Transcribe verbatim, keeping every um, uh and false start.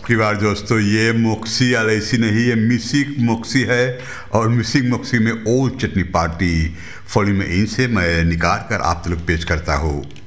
की बार दोस्तों, ये मोक्सी एलआईसी नहीं, ये मिसिक मोक्सी है। और मिसिक मोक्सी में ओल्ड चटनी पार्टी फॉली में इनसे मैं निकाल कर आप लोग पेश करता हूँ।